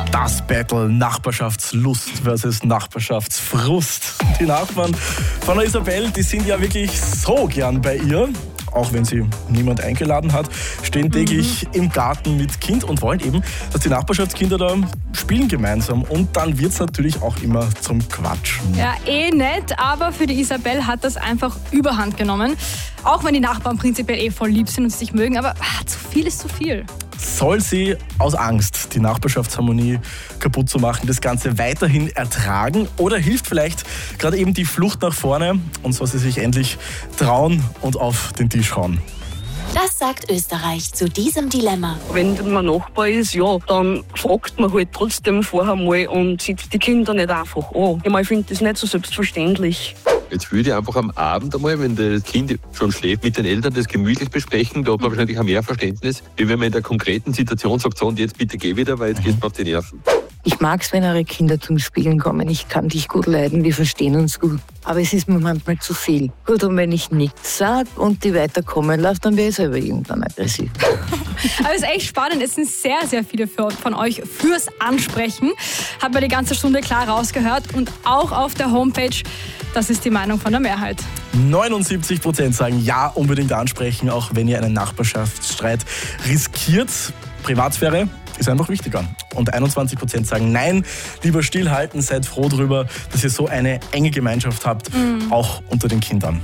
Das Battle Nachbarschaftslust versus Nachbarschaftsfrust. Die Nachbarn von der Isabel, die sind ja wirklich so gern bei ihr. Auch wenn sie niemand eingeladen hat, stehen täglich im Garten mit Kind und wollen eben, dass die Nachbarschaftskinder da spielen gemeinsam. Und dann wird es natürlich auch immer zum Quatschen. Ja, nett, aber für die Isabel hat das einfach Überhand genommen. Auch wenn die Nachbarn prinzipiell voll lieb sind und sich mögen, aber zu viel ist zu viel. Soll sie aus Angst, die Nachbarschaftsharmonie kaputt zu machen, das Ganze weiterhin ertragen? Oder hilft vielleicht gerade eben die Flucht nach vorne und soll sie sich endlich trauen und auf den Tisch hauen? Das sagt Österreich zu diesem Dilemma. Wenn man Nachbar ist, ja, dann fragt man halt trotzdem vorher mal und sieht die Kinder nicht einfach an. Ich finde das nicht so selbstverständlich. Jetzt würde ich einfach am Abend einmal, wenn das Kind schon schläft, mit den Eltern das gemütlich besprechen. Da hat man wahrscheinlich auch mehr Verständnis, wie wenn man in der konkreten Situation sagt, so und jetzt bitte geh wieder, weil jetzt geht's mir auf die Nerven. Ich mag's, wenn eure Kinder zum Spielen kommen. Ich kann dich gut leiden, wir verstehen uns gut. Aber es ist mir manchmal zu viel. Gut, und wenn ich nichts sage und die weiterkommen lasse, dann wäre ich selber irgendwann aggressiv. Aber es ist echt spannend. Es sind sehr, sehr viele von euch fürs Ansprechen. Hat man die ganze Stunde klar rausgehört. Und auch auf der Homepage, das ist die Meinung von der Mehrheit. 79% sagen ja, unbedingt ansprechen, auch wenn ihr einen Nachbarschaftsstreit riskiert. Privatsphäre ist einfach wichtiger. Und 21% sagen nein, lieber stillhalten, seid froh drüber, dass ihr so eine enge Gemeinschaft habt, auch unter den Kindern.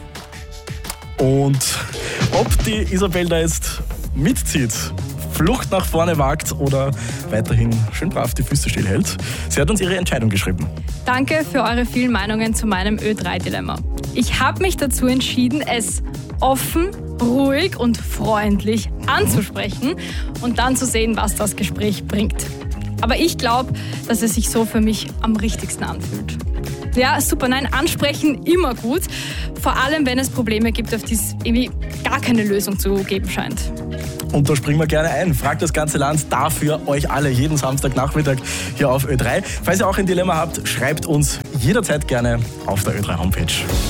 Und ob die Isabel da jetzt mitzieht, Flucht nach vorne wagt oder weiterhin schön brav die Füße stillhält, sie hat uns ihre Entscheidung geschrieben. Danke für eure vielen Meinungen zu meinem Ö3-Dilemma. Ich habe mich dazu entschieden, es offen, ruhig und freundlich anzusprechen und dann zu sehen, was das Gespräch bringt. Aber ich glaube, dass es sich so für mich am richtigsten anfühlt. Ja, super, nein, ansprechen immer gut. Vor allem, wenn es Probleme gibt, auf die es irgendwie gar keine Lösung zu geben scheint. Und da springen wir gerne ein. Fragt das ganze Land dafür euch alle jeden Samstagnachmittag hier auf Ö3. Falls ihr auch ein Dilemma habt, schreibt uns jederzeit gerne auf der Ö3 Homepage.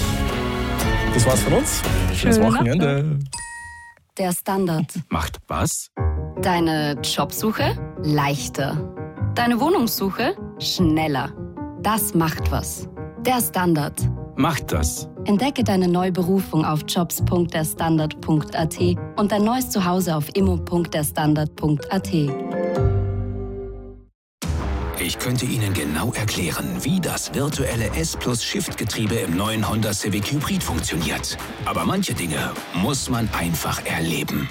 Das war's von uns. Schönes Wochenende. Der Standard. Macht was? Deine Jobsuche leichter. Deine Wohnungssuche schneller. Das macht was. Der Standard. Macht das. Entdecke deine neue Berufung auf jobs.derstandard.at und dein neues Zuhause auf immo.derstandard.at. Ich könnte Ihnen genau erklären, wie das virtuelle S+-Shift-Getriebe im neuen Honda Civic Hybrid funktioniert. Aber manche Dinge muss man einfach erleben.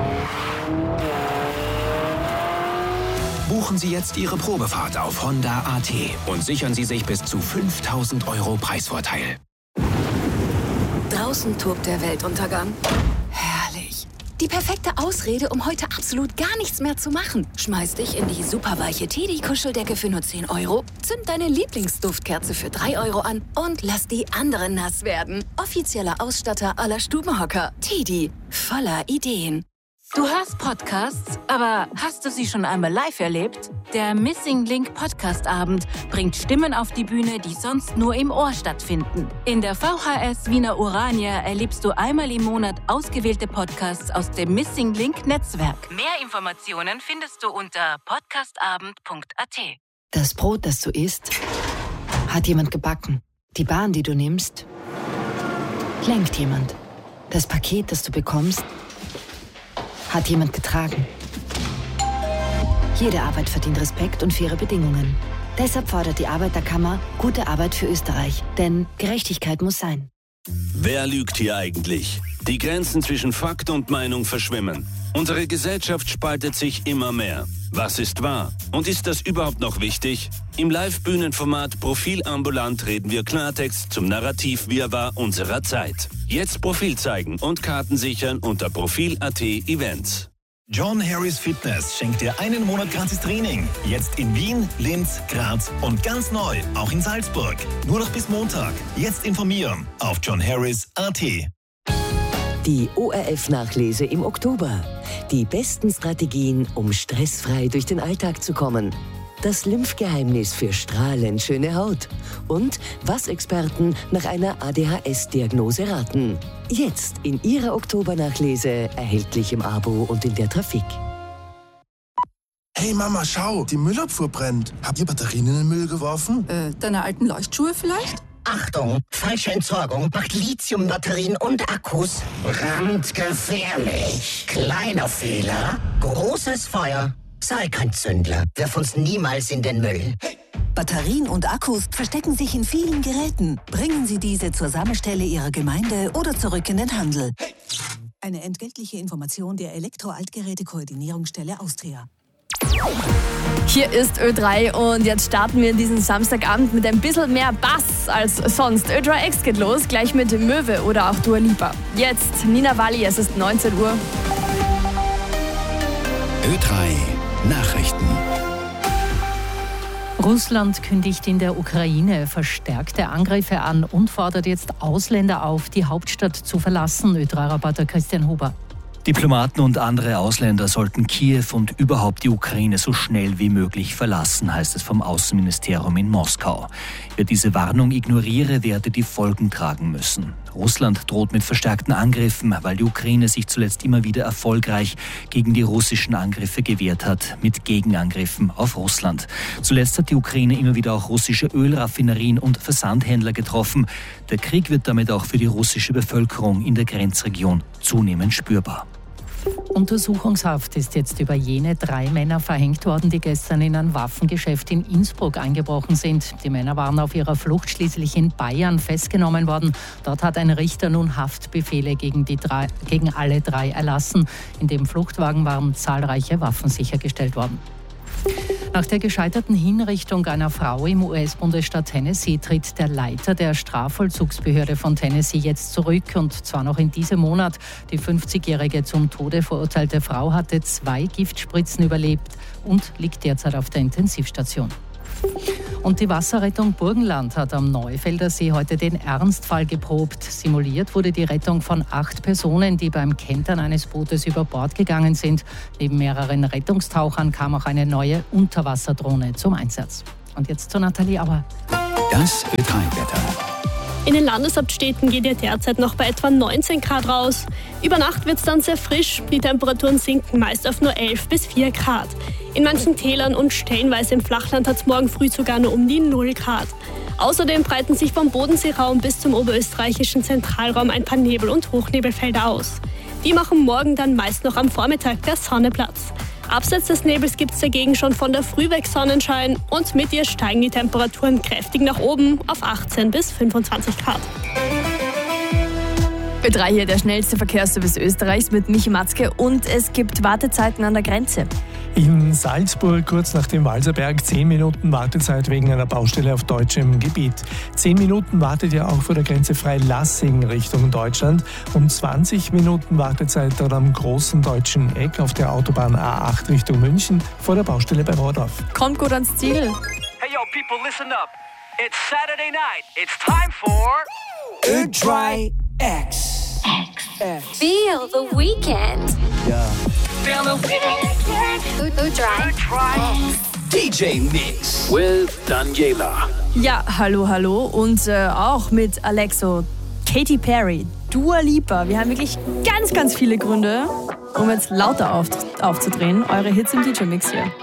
Buchen Sie jetzt Ihre Probefahrt auf Honda.at und sichern Sie sich bis zu 5.000 € Preisvorteil. Draußen tobt der Weltuntergang. Herrlich. Die perfekte Ausrede, um heute absolut gar nichts mehr zu machen. Schmeiß dich in die superweiche Teddy-Kuscheldecke für nur 10 €, zünd deine Lieblingsduftkerze für 3 € an und lass die anderen nass werden. Offizieller Ausstatter aller Stubenhocker. Teddy. Voller Ideen. Du hörst Podcasts, aber hast du sie schon einmal live erlebt? Der Missing Link Podcast Abend bringt Stimmen auf die Bühne, die sonst nur im Ohr stattfinden. In der VHS Wiener Urania erlebst du einmal im Monat ausgewählte Podcasts aus dem Missing Link Netzwerk. Mehr Informationen findest du unter podcastabend.at. Das Brot, das du isst, hat jemand gebacken. Die Bahn, die du nimmst, lenkt jemand. Das Paket, das du bekommst, hat jemand getragen. Jede Arbeit verdient Respekt und faire Bedingungen. Deshalb fordert die Arbeiterkammer gute Arbeit für Österreich. Denn Gerechtigkeit muss sein. Wer lügt hier eigentlich? Die Grenzen zwischen Fakt und Meinung verschwimmen. Unsere Gesellschaft spaltet sich immer mehr. Was ist wahr? Und ist das überhaupt noch wichtig? Im Live-Bühnenformat Profil ambulant reden wir Klartext zum Narrativ-Wirrwarr unserer Zeit. Jetzt Profil zeigen und Karten sichern unter Profil.at Events. John Harris Fitness schenkt dir einen Monat gratis Training. Jetzt in Wien, Linz, Graz und ganz neu, auch in Salzburg. Nur noch bis Montag. Jetzt informieren auf johnharris.at. Die ORF-Nachlese im Oktober. Die besten Strategien, um stressfrei durch den Alltag zu kommen. Das Lymphgeheimnis für strahlend schöne Haut. Und was Experten nach einer ADHS-Diagnose raten. Jetzt in Ihrer Oktobernachlese, erhältlich im Abo und in der Trafik. Hey Mama, schau, die Müllabfuhr brennt. Habt ihr Batterien in den Müll geworfen? Deine alten Leuchtschuhe vielleicht? Achtung, falsche Entsorgung macht Lithiumbatterien und Akkus brandgefährlich. Kleiner Fehler, großes Feuer. Sei kein Zündler, wirf uns niemals in den Müll. Batterien und Akkus verstecken sich in vielen Geräten. Bringen Sie diese zur Sammelstelle Ihrer Gemeinde oder zurück in den Handel. Eine entgeltliche Information der Elektro-Altgeräte-Koordinierungsstelle Austria. Hier ist Ö3 und jetzt starten wir diesen Samstagabend mit ein bisschen mehr Bass als sonst. Ö3X geht los, gleich mit Möwe oder auch Dua Lipa. Jetzt Nina Walli, es ist 19 Uhr. Ö3 Nachrichten. Russland kündigt in der Ukraine verstärkte Angriffe an und fordert jetzt Ausländer auf, die Hauptstadt zu verlassen. Ö3-Reporter Christian Huber. Diplomaten und andere Ausländer sollten Kiew und überhaupt die Ukraine so schnell wie möglich verlassen, heißt es vom Außenministerium in Moskau. Wer diese Warnung ignoriere, werde die Folgen tragen müssen. Russland droht mit verstärkten Angriffen, weil die Ukraine sich zuletzt immer wieder erfolgreich gegen die russischen Angriffe gewehrt hat, mit Gegenangriffen auf Russland. Zuletzt hat die Ukraine immer wieder auch russische Ölraffinerien und Versandhändler getroffen. Der Krieg wird damit auch für die russische Bevölkerung in der Grenzregion zunehmend spürbar. Untersuchungshaft ist jetzt über jene 3 Männer verhängt worden, die gestern in ein Waffengeschäft in Innsbruck eingebrochen sind. Die Männer waren auf ihrer Flucht schließlich in Bayern festgenommen worden. Dort hat ein Richter nun Haftbefehle gegen alle 3 erlassen. In dem Fluchtwagen waren zahlreiche Waffen sichergestellt worden. Nach der gescheiterten Hinrichtung einer Frau im US-Bundesstaat Tennessee tritt der Leiter der Strafvollzugsbehörde von Tennessee jetzt zurück, und zwar noch in diesem Monat. Die 50-jährige zum Tode verurteilte Frau hatte 2 Giftspritzen überlebt und liegt derzeit auf der Intensivstation. Und die Wasserrettung Burgenland hat am Neufelder See heute den Ernstfall geprobt. Simuliert wurde die Rettung von 8 Personen, die beim Kentern eines Bootes über Bord gegangen sind. Neben mehreren Rettungstauchern kam auch eine neue Unterwasserdrohne zum Einsatz. Und jetzt zu Nathalie Auer. Das Ö3-Wetter. In den Landeshauptstädten geht ihr derzeit noch bei etwa 19 Grad raus. Über Nacht wird es dann sehr frisch. Die Temperaturen sinken meist auf nur 11 bis 4 Grad. In manchen Tälern und stellenweise im Flachland hat es morgen früh sogar nur um die 0 Grad. Außerdem breiten sich vom Bodenseeraum bis zum oberösterreichischen Zentralraum ein paar Nebel- und Hochnebelfelder aus. Die machen morgen dann meist noch am Vormittag der Sonne Platz. Abseits des Nebels gibt es dagegen schon von der Früh weg Sonnenschein und mit ihr steigen die Temperaturen kräftig nach oben auf 18 bis 25 Grad. Ö3 hier, der schnellste Verkehrsservice Österreichs mit Michi Matzke, und es gibt Wartezeiten an der Grenze. In Salzburg kurz nach dem Walserberg 10 Minuten Wartezeit wegen einer Baustelle auf deutschem Gebiet. 10 Minuten wartet ja auch vor der Grenze Freilassing Richtung Deutschland und 20 Minuten Wartezeit dort am großen deutschen Eck auf der Autobahn A8 Richtung München vor der Baustelle bei Rohrdorf. Kommt gut ans Ziel. Hey yo people, listen up. It's Saturday night. It's time for Ö3X. Feel the weekend. Ja. Feel the weekend. Ö3X. DJ Mix with Daniela. Ja, hallo und auch mit Alexo, Katy Perry, Dua Lipa. Wir haben wirklich ganz viele Gründe, um jetzt lauter aufzudrehen. Eure Hits im DJ Mix hier.